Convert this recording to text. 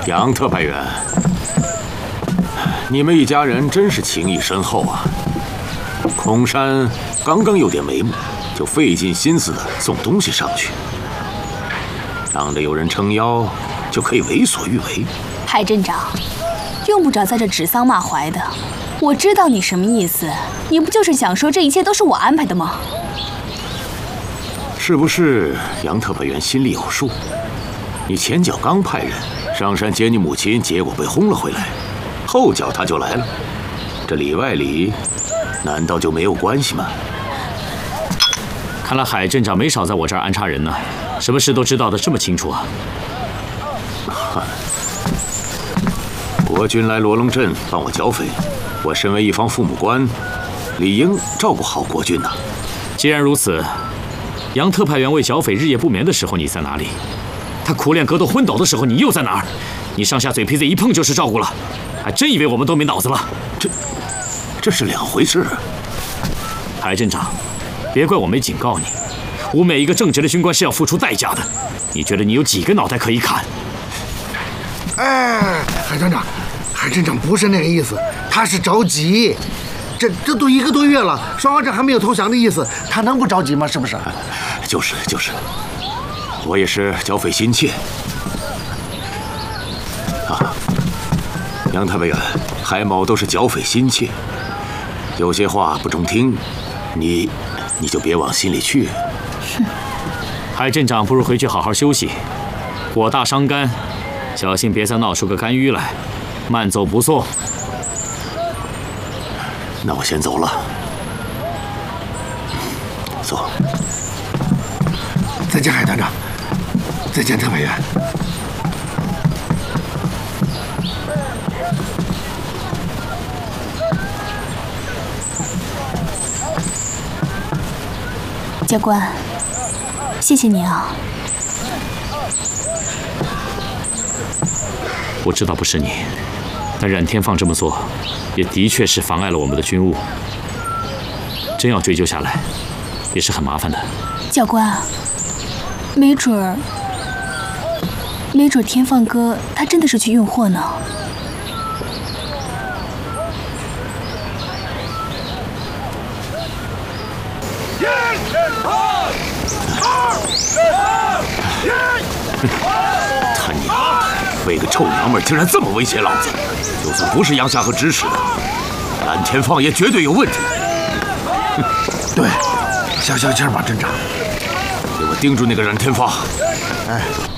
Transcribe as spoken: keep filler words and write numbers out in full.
杨特派员，你们一家人真是情谊深厚啊！空山刚刚有点眉目，就费尽心思的送东西上去，让着有人撑腰，就可以为所欲为。 海镇长，用不着在这指桑骂槐的。我知道你什么意思，你不就是想说这一切都是我安排的吗？ 是不是杨特派员心里有数？你前脚刚派人上山接你母亲，结果被轰了回来，后脚他就来了，这里外里难道就没有关系吗？ 看来海镇长没少在我这儿安插人呢，什么事都知道得这么清楚啊！ 国军来罗龙镇帮我剿匪，我身为一方父母官，理应照顾好国军呐。 既然如此，杨特派员为剿匪日夜不眠的时候你在哪里？他苦练格斗昏倒的时候你又在哪儿？你上下嘴皮子一碰就是照顾了，还真以为我们都没脑子了？ 这，这是两回事。 海镇长，别怪我没警告你，我每一个正直的军官是要付出代价的。你觉得你有几个脑袋可以砍？ 哎，海团长，海镇长不是那个意思，他是着急。这这都一个多月了，双方镇还没有投降的意思，他能不着急吗？是不是？ 就是就是，我也是剿匪心切。啊，杨太委员，海某都是剿匪心切，有些话不中听，你你就别往心里去。 哼，海镇长不如回去好好休息，火大伤肝，小心别再闹出个肝郁来，慢走不送。 那我先走了。走。 再见，海团长。再见，特派员。 教官，谢谢你啊。 我知道不是你，但冉天放这么做，也的确是妨碍了我们的军务。真要追究下来，也是很麻烦的。 教官，没准儿，没准儿天放哥他真的是去运货呢。 他娘的，为个臭娘们竟然这么威胁老子！就算不是杨夏和指使的，冉天放也绝对有问题。 对，消消气吧，镇长。 给我盯住那个冉天放！ 哎。